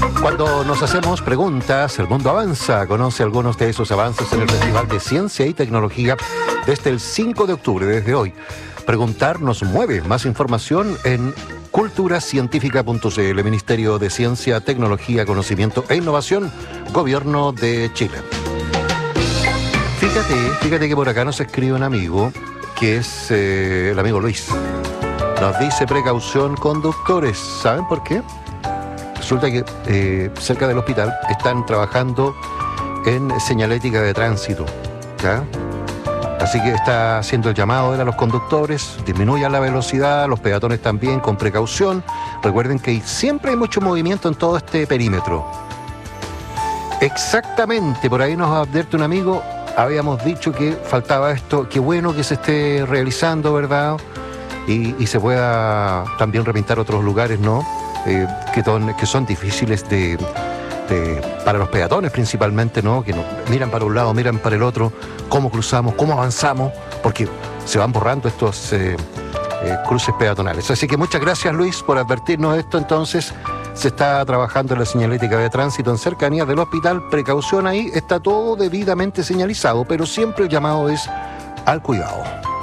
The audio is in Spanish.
Cuando nos hacemos preguntas, el mundo avanza. Conoce algunos de esos avances en el Festival de Ciencia y Tecnología desde el 5 de octubre, desde hoy. Preguntar nos mueve. Más información en culturacientífica.cl, Ministerio de Ciencia, Tecnología, Conocimiento e Innovación, Gobierno de Chile. Fíjate que por acá nos escribe un amigo, que es el amigo Luis. Nos dice precaución conductores. ¿Saben por qué? Resulta que cerca del hospital están trabajando en señalética de tránsito, ¿ya? Así que está haciendo el llamado a los conductores, disminuyan la velocidad, los peatones también, con precaución. Recuerden que siempre hay mucho movimiento en todo este perímetro. Exactamente, por ahí nos advierte un amigo, habíamos dicho que faltaba esto, qué bueno que se esté realizando, ¿verdad? Y se pueda también repintar otros lugares, ¿no? Que son difíciles para los peatones principalmente, ¿no? Que no, miran para un lado, miran para el otro, cómo cruzamos, cómo avanzamos, porque se van borrando estos cruces peatonales. Así que muchas gracias, Luis, por advertirnos esto. Entonces, se está trabajando en la señalética de tránsito en cercanías del hospital. Precaución ahí, está todo debidamente señalizado, pero siempre el llamado es al cuidado.